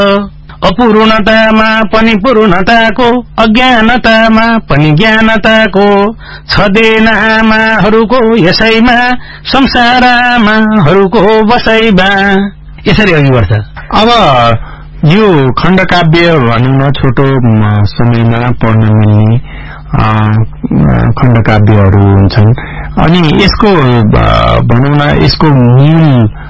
अपूर्णतामा पनि पूर्णताको, अज्ञानतामा पनि ज्ञानताको, छँदैन आमाहरूको यसैमा संसार आमाहरूको बसैमा। यसरी अघि बढ्छ। अब यो खण्डकाव्य भनौँ न, छोटो समयमा पढ्न मिल्ने खण्डकाव्यहरू हुन्छन्। अनि यसको भनौँ न, यसको मूल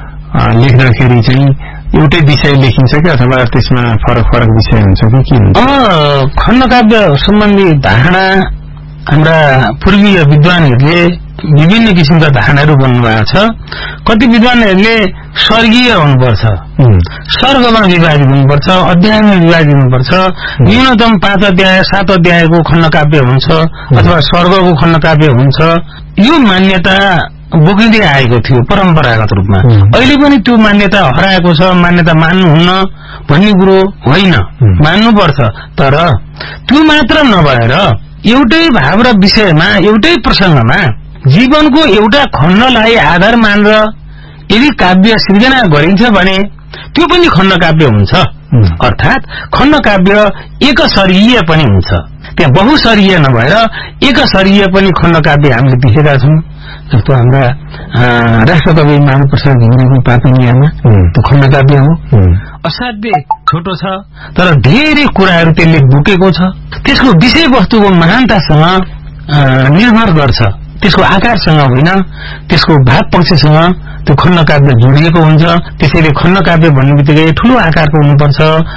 लेख्दाखेरि चाहिँ एउटै विषय लेखिन्छ कि अथवा त्यसमा फरक फरक विषय हुन्छ कि के हुन्छ? खण्डकाव्य सम्बन्धी धारणा हाम्रा पूर्वीय विद्वानहरूले विभिन्न किसिमका धारणाहरू बन्नुभएको छ। कति विद्वानहरूले स्वर्गीय हुनुपर्छ, स्वर्गमा विभाजित हुनुपर्छ, अध्यायमा विभाजित हुनुपर्छ, न्यूनतम 5 अध्याय 7 अध्यायको खण्डकाव्य हुन्छ अथवा स्वर्गको खण्डकाव्य हुन्छ। यो मान्यता बोकिँदै आएको थियो परम्परागत रूपमा। अहिले पनि त्यो मान्यता हराएको छ। मान्यता मान्नुहुन्न भन्ने कुरो होइन, मान्नुपर्छ। तर त्यो मात्र नभएर एउटै भाव र विषयमा, एउटै प्रसंगमा जीवनको एउटा खण्डलाई आधार मानेर यदि काव्य सृजना गरिन्छ भने त्यो पनि खण्डकाव्य हुन्छ। अर्थात खण्डकाव्य एकशरीय पनि हुन्छ, त्यहाँ बहुशरीय नभएर एकशरीय पनि खण्डकाव्य हामीले देखेका छौं। जस्तो हाम्रा राष्ट्रकवि माधवप्रसाद घिमिरेको पातनियामा त्यो खण्डकाव्य हो। असाध्यै छोटो छ तर धेरै कुराहरू त्यसले बोकेको छ। त्यसको विषयवस्तुको महानतासँग निर्भर गर्छ, त्यसको आकारसँग होइन, त्यसको भाग पक्षसँग त्यो खण्डकाव्य जोडिएको हुन्छ। त्यसैले खण्डकाव्य भन्ने बित्तिकै ठूलो आकारको हुनुपर्छ,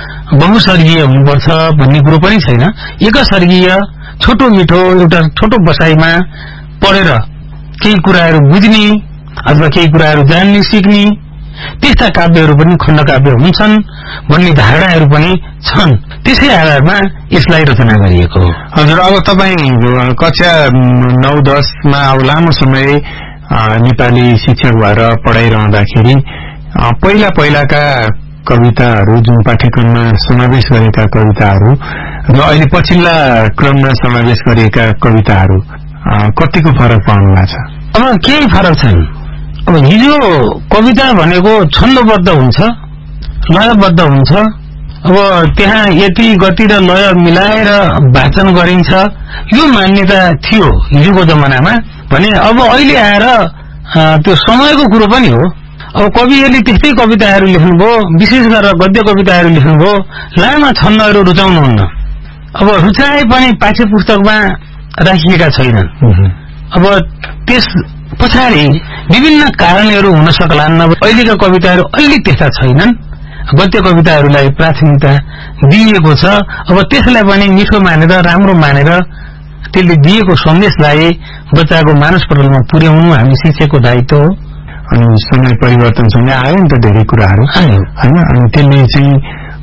बहुशरीय हुनुपर्छ भन्ने कुरो पनि छैन। एकशरीय छोटो मिठो एउटा छोटो बसाइमा पढेर केही कुराहरू बुझ्ने अथवा केही कुराहरू जान्ने सिक्ने त्यस्ता काव्यहरू पनि खण्डकाव्य हुन्छन् भन्ने धारणाहरू पनि छन्। त्यसै आधारमा यसलाई रचना गरिएको हो। हजुर, अब तपाईँ कक्षा 9-10 मा अब लामो समय नेपाली शिक्षक भएर पढाइरहँदाखेरि पहिला पहिलाका कविताहरू जुन पाठ्यक्रममा समावेश गरेका कविताहरू र अहिले पछिल्ला क्रममा समावेश गरिएका कविताहरू कतिको फरक पाउनु भएको छ? अब केही फरक छैन। अब हिजो कविता भनेको छन्दबद्ध हुन्छ, लयबद्ध हुन्छ। अब त्यहाँ यति गति र लय मिलाएर वाचन गरिन्छ, यो मान्यता थियो हिजोको जमानामा भने। अब अहिले आएर त्यो समयको कुरो पनि हो। अब कविहरूले त्यस्तै कविताहरू लेख्नुभयो, विशेष गरेर गद्य कविताहरू लेख्नुभयो, लामा छन्दहरू रुचाउनुहुन्न। अब रुचाए पनि पाठ्य पुस्तकमा राखिएका छैनन्। अब त्यस पछाडि विभिन्न कारणहरू हुन सक्लान्। अब अहिलेका कविताहरू अहिले त्यस्ता छैनन्, गद्य कविताहरूलाई प्राथमिकता दिइएको छ। अब त्यसलाई पनि मिठो मानेर राम्रो मानेर त्यसले दिएको सन्देशलाई बच्चाको मानसपटलमा पुर्याउनु हामी शिक्षकको दायित्व हो। अनि समय परिवर्तनसँगै आयो नि त धेरै कुराहरू होइन। अनि त्यसले चाहिँ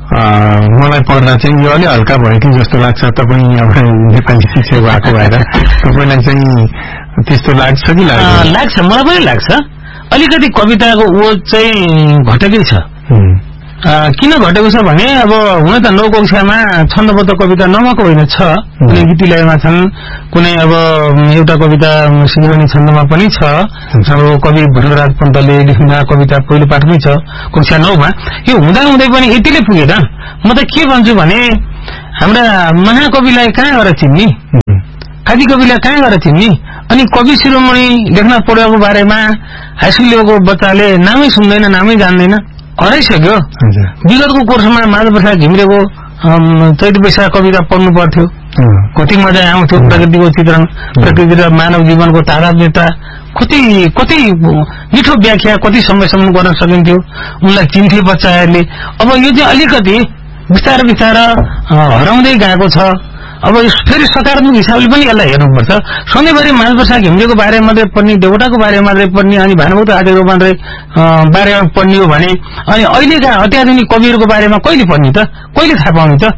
मलाई पढ्दा चाहिँ यो अलि हल्का भयो कि जस्तो लाग्छ। तपाईँ एउटा नेपाली शिक्षक भएको भएर तपाईँलाई चाहिँ त्यस्तो लाग्छ कि लाग्छ? मलाई पनि लाग्छ। अलिकति कविताको ओज चाहिँ घटेकै छ। किन घटेको छ भने अब हुन त 9 कक्षामा छन्दबद्ध कविता नभएको होइन, छ। कुनै गीतिलयमा छन्, कुनै अब एउटा कविता सिंहनी छन्दमा पनि छ। अब कवि भरतराज पन्तले लेख्नुभएको कविता पहिलो पाठमै छ कक्षा 9 मा। यो हुँदै पनि यतिले पुगेन। म त के भन्छु भने हाम्रा महाकविलाई कहाँ गएर चिन्ने, आदि कविलाई कहाँ गएर चिन्ने? अनि कवि शिरोमणि लेखनाथ पौड्यालको बारेमा हाइस्कुल लेभलको बच्चाले नामै सुन्दैन, नामै जान्दैन, हराइसक्यो। विगतको कोर्समा माधवप्रसाद घिमिरेको चैत वैशाख कविता पढ्नु पर्थ्यो, कति मजा आउँथ्यो। प्रकृतिको चित्रण, प्रकृति र मानव जीवनको तादात्म्यता, कति मिठो व्याख्या कति समयसम्म गर्न सकिन्थ्यो, उनलाई चिन्थे बच्चाहरूले। अब यो चाहिँ अलिकति बिस्तारै बिस्तारै हराउँदै गएको छ। अब फेरि सकारात्मक हिसाबले पनि यसलाई हेर्नुपर्छ। सधैँभरि माधवप्रसाद घिमिरेको बारेमा मात्रै पढ्ने, देवटाको बारेमा मात्रै पढ्ने, अनि भानुभक्त आचार्यको मात्रै बारेमा पढ्ने हो भने अनि अहिलेका अत्याधुनिक कविहरूको बारेमा कहिले पढ्ने त, कहिले थाहा पाउने त?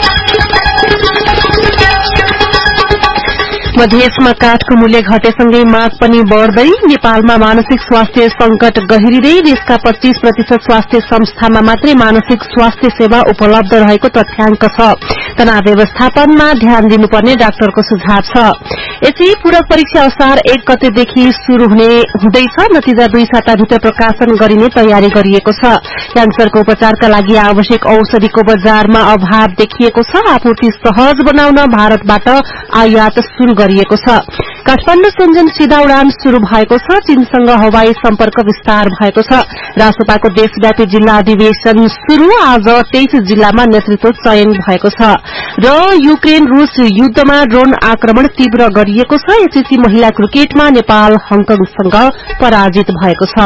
मधेसमा काठको मूल्य घटेसँगै माग पनि बढ्दै नेपालमा मानसिक स्वास्थ्य संकट गहिरिँदै देशका 25% स्वास्थ्य संस्थामा मात्रै मानसिक स्वास्थ्य सेवा उपलब्ध रहेको तथ्याङ्क छ। तनाव व्यवस्थापनमा ध्यान दिनुपर्ने डाक्टरको सुझाव छ। यसै पूरक परीक्षा असार 1 गतेदेखि शुरू हुँदैछ। नतिजा 2 साताभित्र प्रकाशन गरिने तयारी गरिएको छ। क्यान्सरको उपचारका लागि आवश्यक औषधिको बजारमा अभाव देखिएको छ। आपूर्ति सहज बनाउन भारतबाट आयात शुरू गरिएको छ। काठमाडौँ सञ्जन सीधा उडान शुरू भएको छ। चीनसँग हवाई सम्पर्क विस्तार भएको छ। रासपाको देशव्यापी जिल्ला अधिवेशन शुरू। आज 23 जिल्लामा नेतृत्व चयन भएको छ। र युक्रेन रूस युद्धमा ड्रोन आक्रमण तीव्र गरिएको छ। एसएससी महिला क्रिकेटमा नेपाल हङकङसँग पराजित भएको छ।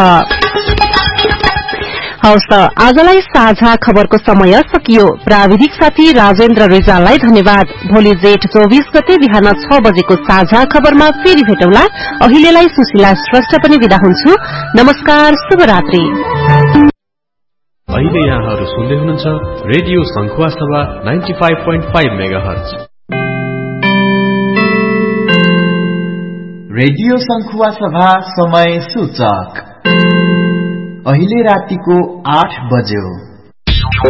हवस् त आजलाई साझा खबरको समय सकियो। प्राविधिक साथी राजेन्द्र रिजाललाई धन्यवाद। भोलि जेठ 24 गते बिहान 6 बजेको साझा खबरमा फेरि भेटौँला। अहिलेलाई सुशीला श्रेष्ठ पनि विदा हुन्छु। नमस्कार, शुभरात्रि। अहिले यहाँहरू सुन्दै हुनुहुन्छ radio Sankhuwasabha 95.5 megahertz. Radio Sankhuwasabha समय सूचक अहिले रातिको 8 बज्यो।